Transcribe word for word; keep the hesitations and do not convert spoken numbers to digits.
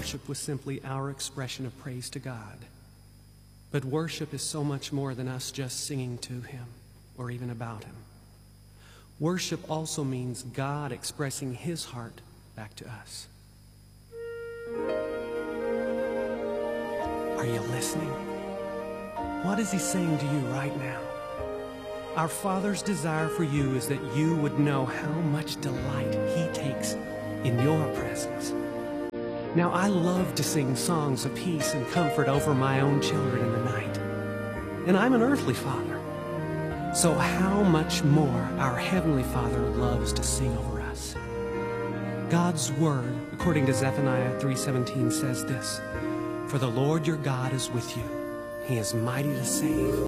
worship was simply our expression of praise to God. But worship is so much more than us just singing to Him or even about Him. Worship also means God expressing His heart back to us. Are you listening? What is He saying to you right now? Our Father's desire for you is that you would know how much delight He takes in your presence. Now, I love to sing songs of peace and comfort over my own children in the night. And I'm an earthly father. So how much more our Heavenly Father loves to sing over us. God's Word, according to Zephaniah three seventeen, says this, "For the Lord your God is with you. He is mighty to save.